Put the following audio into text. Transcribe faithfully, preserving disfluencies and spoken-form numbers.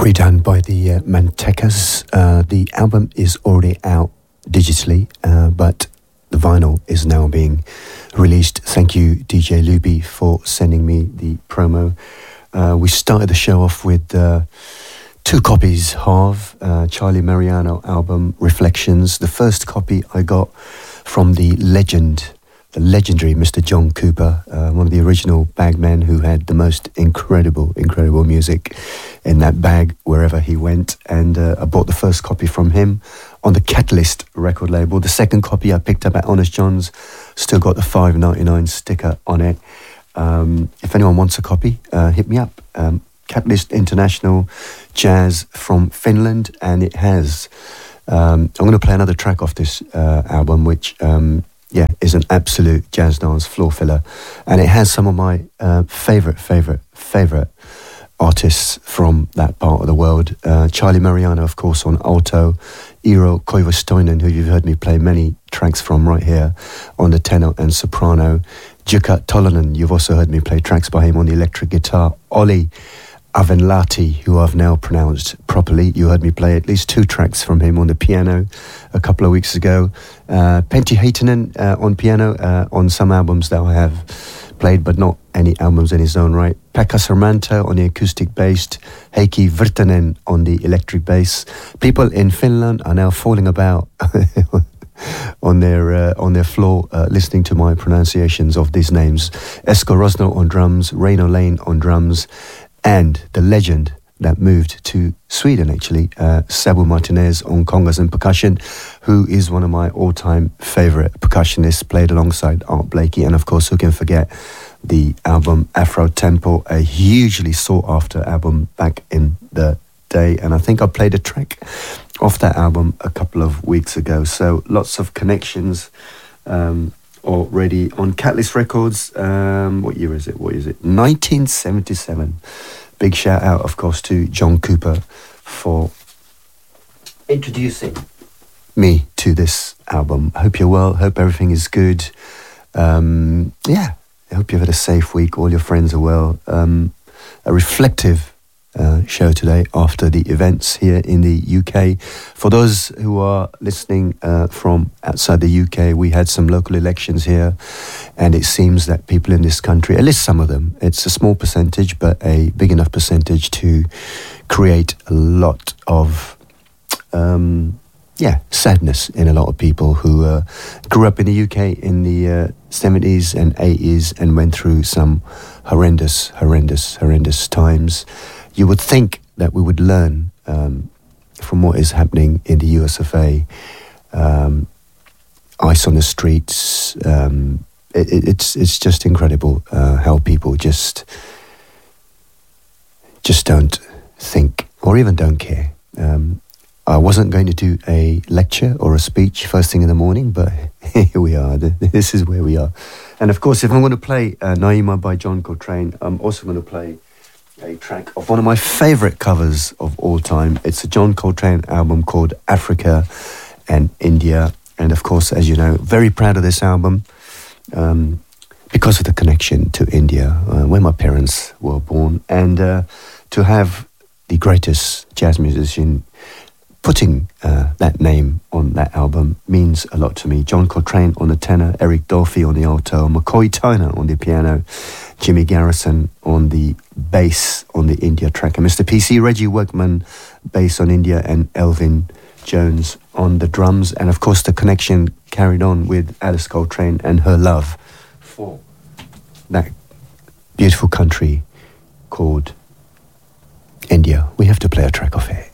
redone by the uh, Mantecas. Uh, the album is already out digitally, uh, but the vinyl is now being released. Thank you, D J Luby, for sending me the promo. Uh, we started the show off with uh, two copies, Harv, uh, Charlie Mariano album, Reflections. The first copy I got from the legend, the legendary Mister John Cooper, uh, one of the original bagmen who had the most incredible, incredible music in that bag wherever he went. And uh, I bought the first copy from him on the Catalyst record label. The second copy I picked up at Honest John's, still got the five ninety-nine sticker on it. Um, if anyone wants a copy, uh, hit me up. Um, Catalyst International Jazz from Finland, and it has... Um, I'm going to play another track off this uh, album, which... Um, Yeah, is an absolute jazz dance floor filler. And it has some of my uh, favourite, favourite, favourite artists from that part of the world. Uh, Charlie Mariano, of course, on alto. Eero Koivustoinen, who you've heard me play many tracks from right here on the tenor and soprano. Jukka Tolonen, you've also heard me play tracks by him on the electric guitar. Olli Avenlahti, who I've now pronounced properly. You heard me play at least two tracks from him on the piano a couple of weeks ago. Uh, Pentti Heitinen uh, on piano uh, on some albums that I have played, but not any albums in his own right. Pekka Sarmanto on the acoustic bass. Heikki Virtanen on the electric bass. People in Finland are now falling about on their uh, on their floor uh, listening to my pronunciations of these names. Esko Rosno on drums, Reino Lane on drums, and the legend that moved to Sweden, actually, uh, Sabu Martinez on congas and percussion, who is one of my all-time favourite percussionists, played alongside Art Blakey. And, of course, who can forget the album Afro Tempo, a hugely sought-after album back in the day. And I think I played a track off that album a couple of weeks ago. So lots of connections um, already on Catalyst Records. Um, what year is it? What is it? nineteen seventy-seven. Big shout out, of course, to John Cooper for introducing me to this album. I hope you're well. Hope everything is good. Um, yeah, I hope you've had a safe week. All your friends are well. Um, a reflective uh, show today after the events here in the U K. For those who are listening uh, from outside the U K, we had some local elections here, and it seems that people in this country, at least some of them, it's a small percentage, but a big enough percentage to create a lot of, um, yeah, sadness in a lot of people who uh, grew up in the U K in the uh, seventies and eighties and went through some horrendous, horrendous, horrendous times. You would think that we would learn um, from what is happening in the U S of A. Um, ice on the streets. Um, it, it's it's just incredible uh, how people just just don't think or even don't care. Um, I wasn't going to do a lecture or a speech first thing in the morning, but here we are. This is where we are. And of course, if I'm going to play uh, Naima by John Coltrane, I'm also going to play a track of one of my favourite covers of all time. It's a John Coltrane album called Africa and India. And of course, as you know, very proud of this album um, because of the connection to India, uh, where my parents were born. And uh, to have the greatest jazz musician putting uh, that name on that album means a lot to me. John Coltrane on the tenor, Eric Dolphy on the alto, McCoy Tyner on the piano, Jimmy Garrison on the bass on the India track, and Mister P C Reggie Workman bass on India, and Elvin Jones on the drums. And of course the connection carried on with Alice Coltrane and her love for that beautiful country called India. We have to play a track of it.